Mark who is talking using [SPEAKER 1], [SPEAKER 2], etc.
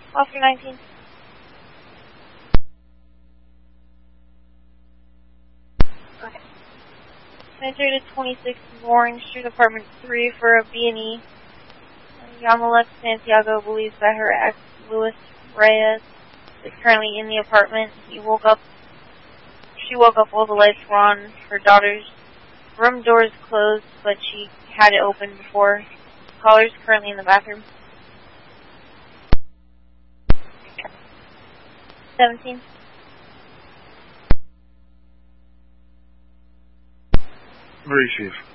[SPEAKER 1] Officer 19. Okay. Entered at 26 Mooring Street, Apartment 3 for a B&E. Yamalek Santiago believes that her ex, Luis Reyes, is currently in the apartment. She woke up while the lights were on. Her daughter's room door is closed, but she had it open before. Caller is currently in the bathroom. 17.
[SPEAKER 2] Very safe.